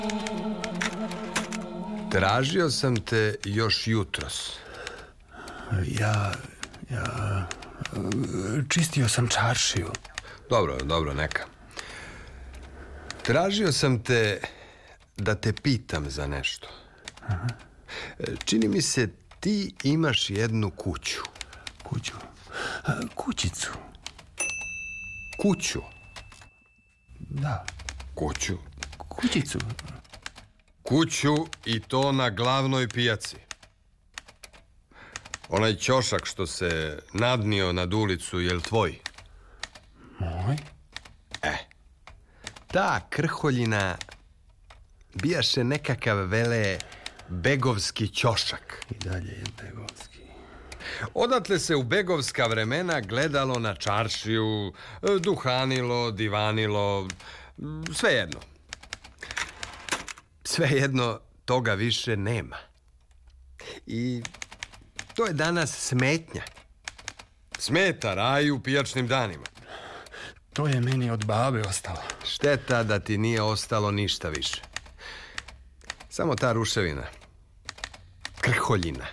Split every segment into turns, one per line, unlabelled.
Tražio sam te još jutros.
Ja čistio sam čaršiju.
Dobro, neka. Tražio sam te da te pitam za nešto.
Aha.
Čini mi se ti imaš jednu kuću.
Kuću? Kućicu.
Kuću?
Da.
Kuću?
Kućicu.
Kuću i to na glavnoj pijaci. Onaj ćošak što se nadnio nad ulicu, jel tvoj?
Moj?
Ta krholjina bijaše nekakav vele begovski ćošak.
I dalje je begovski.
Odatle se u begovska vremena gledalo na čaršiju, duhanilo, divanilo, svejedno. Svejedno, toga više nema. I to je danas smetnja. Smeta raju u pijačnim danima.
To je meni od babe ostalo.
Šteta da ti nije ostalo ništa više. Samo ta ruševina. Krholjina.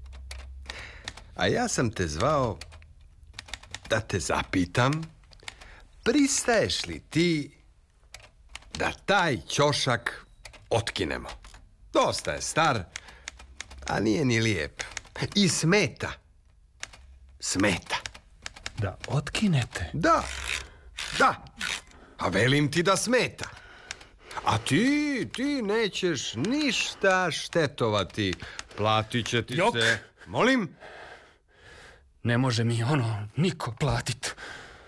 A ja sam te zvao da te zapitam, pristaješ li ti da taj ćošak otkinemo? Dosta je star, a nije ni lijep. I smeta. Smeta.
Da otkinete?
Da. A velim ti da smeta. A ti nećeš ništa štetovati. Platit će ti se... Molim?
Ne može mi niko platit.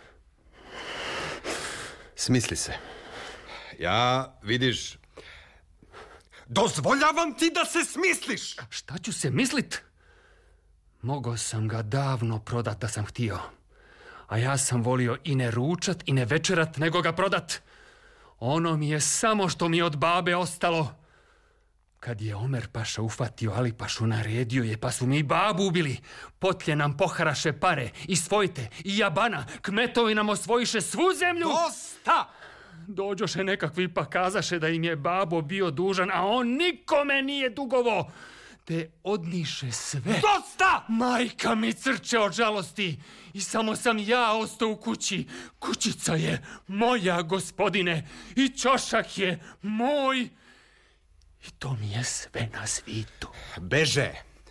Smisli se. Ja, vidiš... Dozvoljavam ti da se smisliš!
Šta ću se mislit? Mogao sam ga davno prodat da sam htio. A ja sam volio i ne ručat i ne večerat, nego ga prodat. Ono mi je samo što mi od babe ostalo. Kad je Omer paša uhvatio Alipašu, naredio je, pa su mi i babu ubili. Potlje nam poharaše pare, i svojte, i jabana. Kmetovi nam osvojiše svu zemlju.
Dosta!
Dođoše nekakvi pa kazaše da im je babo bio dužan, a on nikome nije dugovo. Te odniše sve.
Dosta!
Majka mi crče od žalosti i samo sam ja ostao u kući. Kućica je moja, gospodine, i ćošak je moj. I to mi je sve na svitu.
Beže!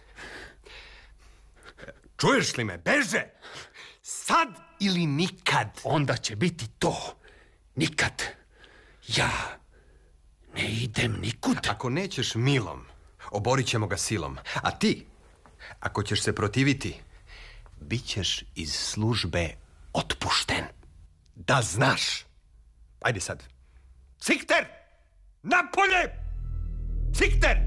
Čuješ li me? Beže! Sad ili nikad?
Onda će biti to. Nikad. Ja ne idem nikud.
Ako nećeš milom, oborit ćemo ga silom. A ti, ako ćeš se protiviti, bit ćeš iz službe otpušten. Da znaš. Ajde sad. Cikter! Napolje! Cikter!